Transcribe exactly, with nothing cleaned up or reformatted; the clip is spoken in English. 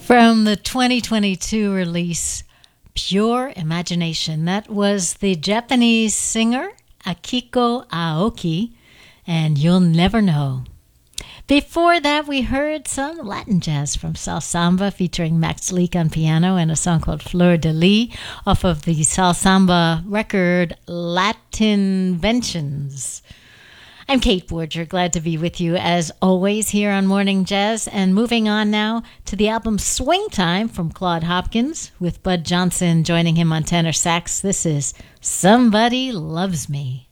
From the twenty twenty-two release, Pure Imagination. That was the Japanese singer Akiko Aoki, and You'll Never Know. Before that, we heard some Latin jazz from Sal Samba featuring Max Leak on piano and a song called Fleur de Lis off of the Sal Samba record Latinventions. I'm Kate Borger, glad to be with you as always here on Morning Jazz, and moving on now to the album Swing Time from Claude Hopkins with Bud Johnson joining him on tenor sax. This is Somebody Loves Me.